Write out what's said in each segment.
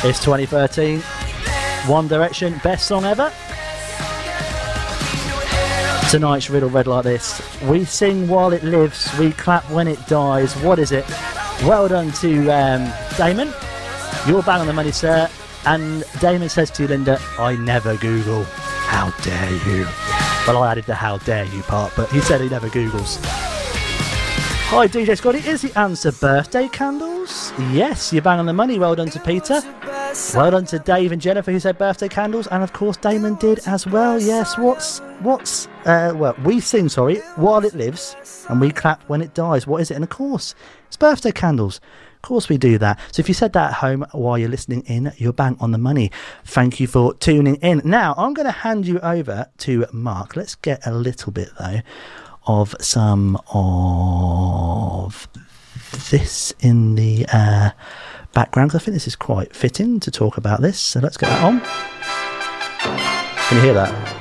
It's 2013. One Direction, best song ever. Tonight's riddle read like this: we sing while it lives, we clap when it dies. What is it? Well done to Damon. You're bang on the money, sir. And Damon says to you, Linda, I never Google. How dare you? Well, I added the how dare you part, but he said he never Googles. Hi, DJ Scotty. Is the answer birthday candles? Yes, you're bang on the money. Well done to Peter. Well done to Dave and Jennifer who said birthday candles, and of course Damon did as well. Yes, we sing, while it lives, and we clap when it dies. What is it? And of course, it's birthday candles. Of course we do that. So if you said that at home while you're listening in, you're bang on the money. Thank you for tuning in. Now, I'm going to hand you over to Mark. Let's get a little bit, though, of some of this in the background, because I think this is quite fitting to talk about this. So let's get that on. Can you hear that?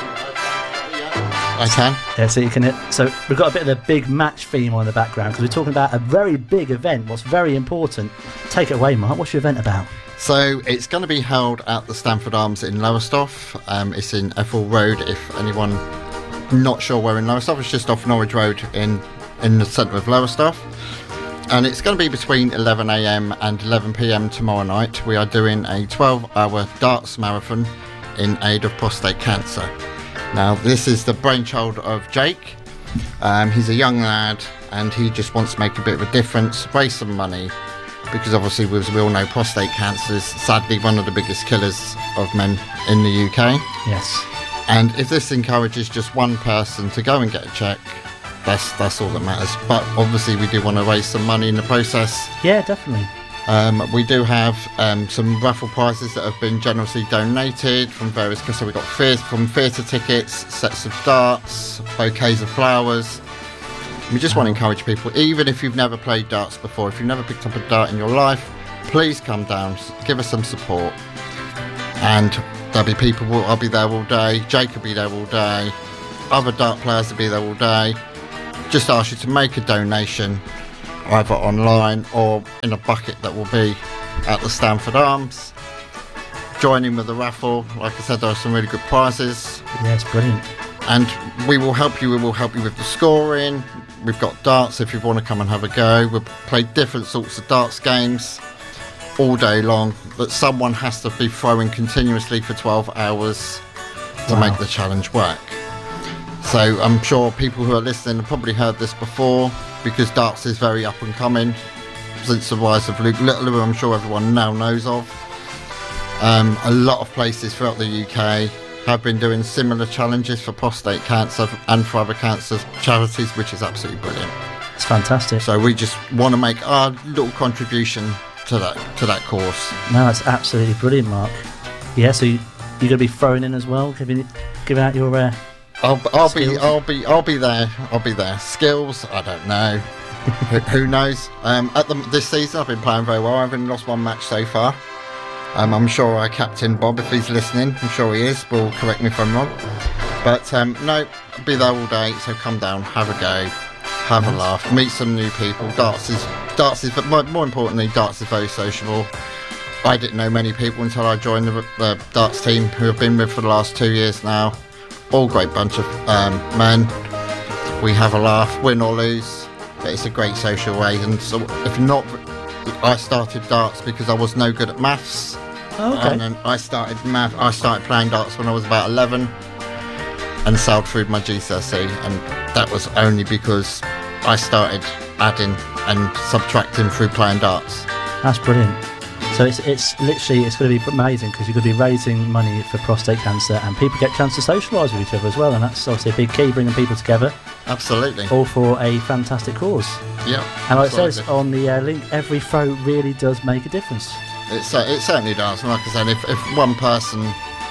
I can. Yeah, so you can hit. So we've got a bit of the big match theme on the background because we're talking about a very big event. What's very important? Take it away, Mark. What's your event about? So it's going to be held at the Stamford Arms in Lowestoft. It's in Ethel Road. If anyone not sure where in Lowestoft, it's just off Norwich Road in the centre of Lowestoft. And it's going to be between 11 a.m. and 11 p.m. tomorrow night. We are doing a 12-hour darts marathon in aid of prostate cancer. Now, this is the brainchild of Jake. He's a young lad and he just wants to make a bit of a difference, raise some money, because obviously, as we all know, prostate cancer is sadly one of the biggest killers of men in the UK. Yes. And if this encourages just one person to go and get a check, that's all that matters. But obviously, we do want to raise some money in the process. Yeah, definitely. We do have some raffle prizes that have been generously donated from various. So we've got from theatre tickets, sets of darts, bouquets of flowers. We just want to encourage people, even if you've never played darts before, if you've never picked up a dart in your life, please come down, give us some support. And there'll be people, I'll be there all day, Jake will be there all day, other dart players will be there all day. Just ask you to make a donation, either online or in a bucket that will be at the Stamford Arms. Join in with the raffle. Like I said, there are some really good prizes. Yeah, it's brilliant. And we will help you. We will help you with the scoring. We've got darts if you want to come and have a go. We'll play different sorts of darts games all day long, but someone has to be throwing continuously for 12 hours to make the challenge work. So I'm sure people who are listening have probably heard this before, because darts is very up and coming since the rise of Luke Little, who I'm sure everyone now knows of. A lot of places throughout the UK have been doing similar challenges for prostate cancer and for other cancer charities, which is absolutely brilliant. It's fantastic. So we just want to make our little contribution to that cause. No, that's absolutely brilliant, Mark. Yeah, so you're going to be throwing in as well, giving out your I'll be there. I'll be there. Skills, I don't know. Who knows? This season, I've been playing very well. I've only lost one match so far. I'm sure our captain Bob, if he's listening, I'm sure he is, will correct me if I'm wrong. But no, I'll be there all day. So come down, have a go, have a laugh, meet some new people. Darts is, but more importantly, darts is very sociable. I didn't know many people until I joined the darts team, who have been with for the last 2 years now. All great bunch of men. We have a laugh, win or lose, but it's a great social way. And so, if not, I started darts because I was no good at maths. Oh, okay. And then I started playing darts when I was about 11, and sailed through my GCSE. And that was only because I started adding and subtracting through playing darts. That's brilliant. So it's literally, it's going to be amazing, because you're going to be raising money for prostate cancer, and people get a chance to socialise with each other as well, and that's obviously a big key, bringing people together. Absolutely. All for a fantastic cause. Yeah. And like it says on the link, every throw really does make a difference. It certainly does. And like I said, if one person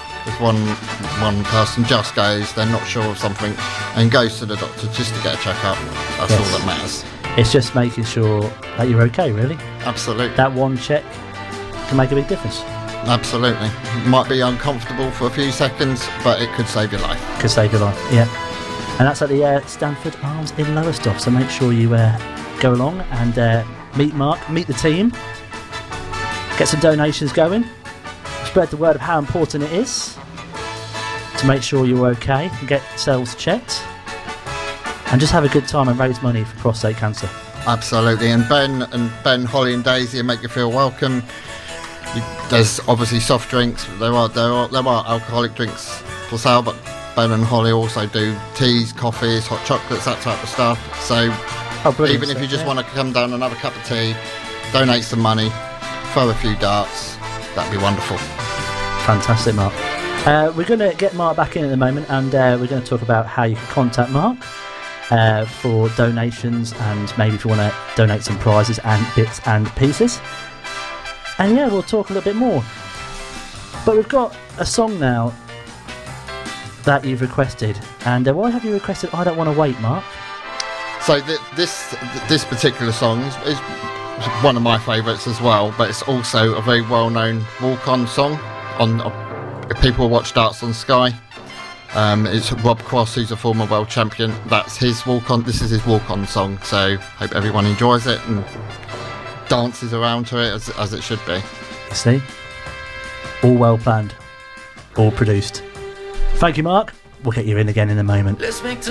just goes, they're not sure of something, and goes to the doctor just to get a checkup, that's all that matters. It's just making sure that you're okay, really. Absolutely. That one check can make a big difference. Absolutely. Might be uncomfortable for a few seconds, but it could save your life. Could save your life, yeah. And that's at the Stamford Arms in Lowestoft, so make sure you go along and meet Mark, meet the team. Get some donations going. Spread the word of how important it is to make sure you're okay and get yourselves checked. And just have a good time and raise money for prostate cancer. Absolutely. And Ben, Holly and Daisy make you feel welcome. There's obviously soft drinks. There are alcoholic drinks for sale, but Ben and Holly also do teas, coffees, hot chocolates, that type of stuff. So even if you just want to come down and have a cup of tea, donate some money, throw a few darts, that'd be wonderful. Fantastic, Mark. We're going to get Mark back in at the moment, and we're going to talk about how you can contact Mark for donations, and maybe if you want to donate some prizes and bits and pieces. And yeah, we'll talk a little bit more. But we've got a song now that you've requested, and why have you requested I Don't Want to Wait, Mark? So this particular song is one of my favourites as well, but it's also a very well-known walk-on song on people watch darts on Sky. It's Rob Cross, who's a former world champion. That's his walk-on. This is his walk-on song. So hope everyone enjoys it and dances around to it as it should be. See, all well planned, all produced. Thank you, Mark. We'll get you in again in a moment.